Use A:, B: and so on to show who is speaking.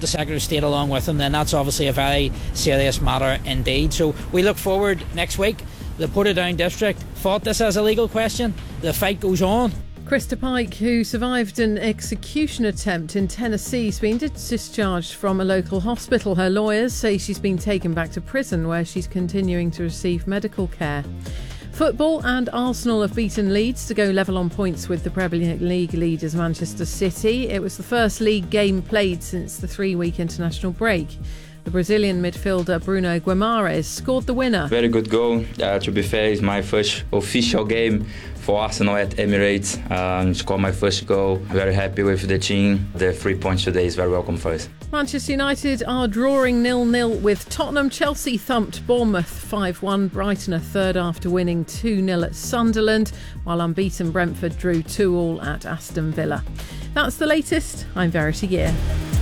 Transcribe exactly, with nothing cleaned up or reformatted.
A: the Secretary of State along with him, then that's obviously a very serious matter indeed. So we look forward next week. The Portadown District fought this as a legal question. The fight goes on.
B: Krista Pike, who survived an execution attempt in Tennessee, has been discharged from a local hospital. Her lawyers say she's been taken back to prison where she's continuing to receive medical care. Football, and Arsenal have beaten Leeds to go level on points with the Premier League leaders Manchester City. It was the first league game played since the three-week international break. The Brazilian midfielder Bruno Guimarães scored the winner.
C: Very good goal. Uh, to be fair, it's my first official game for Arsenal at Emirates. Um, scored my first goal. Very happy with the team. The three points today is very welcome for us.
B: Manchester United are drawing nil nil with Tottenham. Chelsea thumped Bournemouth five one. Brighton a third after winning two nil at Sunderland, while unbeaten Brentford drew two all at Aston Villa. That's the latest. I'm Verity Gear.